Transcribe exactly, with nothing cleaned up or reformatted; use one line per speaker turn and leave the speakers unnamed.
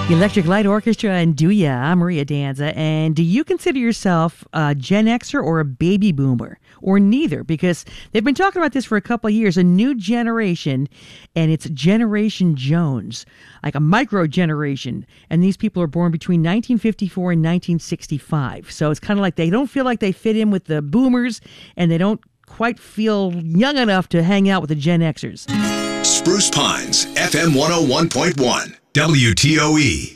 Electric Light Orchestra and Do Ya? I'm Maria Danza. And do you consider yourself a Gen Xer or a baby boomer? Or neither? Because they've been talking about this for a couple of years. A new generation, and it's Generation Jones, like a micro generation. And these people are born between nineteen fifty-four and nineteen sixty-five. So it's kind of like they don't feel like they fit in with the boomers, and they don't quite feel young enough to hang out with the Gen Xers.
Spruce Pines, F M one oh one point one, W T O E.